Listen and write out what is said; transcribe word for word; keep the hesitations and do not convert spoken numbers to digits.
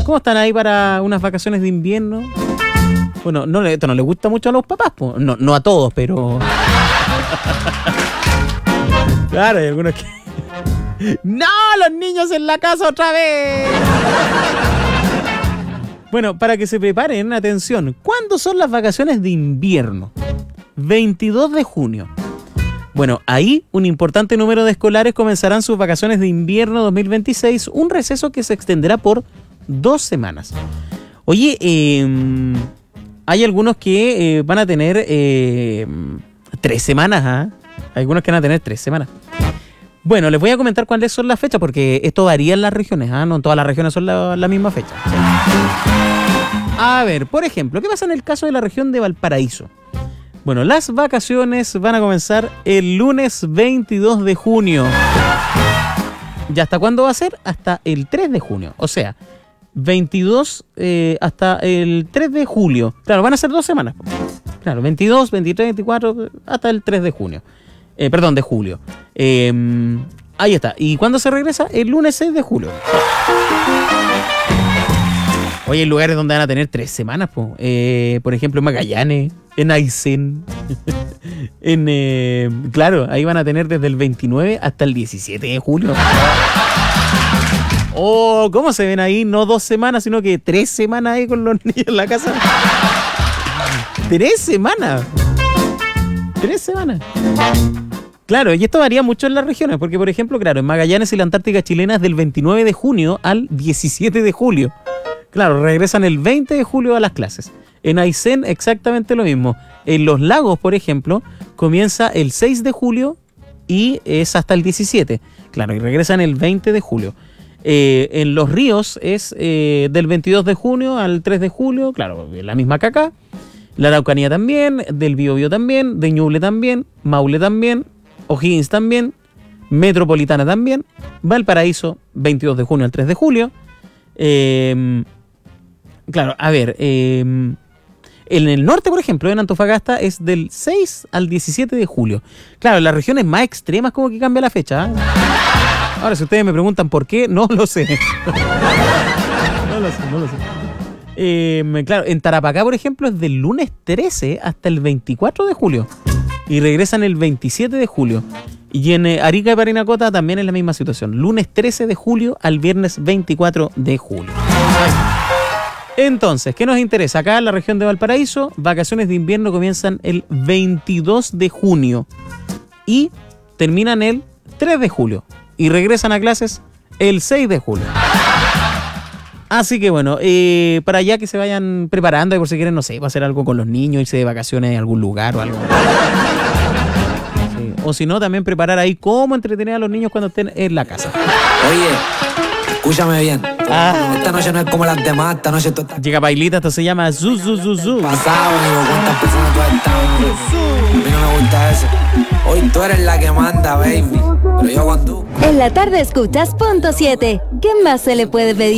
¿Cómo están ahí para unas vacaciones de invierno? Bueno, no, esto no le gusta mucho a los papás, po. No, no a todos, pero... Claro, hay algunos que... ¡No! ¡Los niños en la casa otra vez! Bueno, para que se preparen, atención. ¿Cuándo son las vacaciones de invierno? veintidós de junio. Bueno, ahí un importante número de escolares comenzarán sus vacaciones de invierno dos mil veintiséis, un receso que se extenderá por dos semanas. Oye, eh, hay algunos que eh, van a tener eh, tres semanas, ¿ah? ¿eh? Hay algunos que van a tener tres semanas. Bueno, les voy a comentar cuáles son las fechas, porque esto varía en las regiones, ¿ah? ¿eh? No en todas las regiones son la, la misma fecha. A ver, por ejemplo, ¿qué pasa en el caso de la región de Valparaíso? Bueno, las vacaciones van a comenzar el lunes veintidós de junio. ¿Y hasta cuándo va a ser? Hasta el tres de junio. O sea, veintidós eh, hasta el tres de julio. Claro, van a ser dos semanas. Claro, veintidós, veintitrés, veinticuatro, hasta el tres de junio. Eh, perdón, de julio. Eh, ahí está. ¿Y cuándo se regresa? El lunes seis de julio. Oye, hay lugares donde van a tener tres semanas, po. Eh, por ejemplo, en Magallanes, en Aysén. en, eh, claro, ahí van a tener desde el veintinueve hasta el diecisiete de julio. Oh, ¿cómo se ven ahí? No dos semanas, sino que tres semanas ahí con los niños en la casa. ¡Tres semanas! ¡Tres semanas! Claro, y esto varía mucho en las regiones, porque, por ejemplo, claro, en Magallanes y la Antártica chilena es del veintinueve de junio al diecisiete de julio. Claro, regresan el veinte de julio a las clases. En Aysén exactamente lo mismo. En Los Lagos, por ejemplo, comienza el seis de julio y es hasta el diecisiete. Claro, y regresan el veinte de julio. Eh, en Los Ríos es eh, del veintidós de junio al tres de julio. Claro, la misma que acá. La Araucanía también, del Biobío también, de Ñuble también, Maule también, O'Higgins también, Metropolitana también, Valparaíso, veintidós de junio al tres de julio. Eh... Claro, a ver, eh, en el norte, por ejemplo, en Antofagasta es del seis al diecisiete de julio. Claro, en las regiones más extremas como que cambia la fecha, ¿eh? Ahora, si ustedes me preguntan por qué, no lo sé. no lo sé, no lo sé. Eh, claro, en Tarapacá, por ejemplo, es del lunes trece hasta el veinticuatro de julio. Y regresan el veintisiete de julio. Y en eh, Arica y Parinacota también es la misma situación. Lunes trece de julio al viernes veinticuatro de julio. Entonces, ¿qué nos interesa? Acá en la región de Valparaíso, vacaciones de invierno comienzan el veintidós de junio y terminan el tres de julio y regresan a clases el seis de julio. Así que bueno, eh, para allá que se vayan preparando y por si quieren, no sé, va a hacer algo con los niños, irse de vacaciones en algún lugar o algo. Sí. O si no, también preparar ahí cómo entretener a los niños cuando estén en la casa. Oye, escúchame bien. Ah. Esta noche no es como las demás, esta noche total. Llega bailita, esto se llama Zu Zu Zu Zu. Pasado, amigo, cuántas personas tú has estado. A mí no me gusta eso. Hoy tú eres la que manda, baby. Pero yo cuando... En la tarde escuchas Punto siete. ¿Qué más se le puede pedir?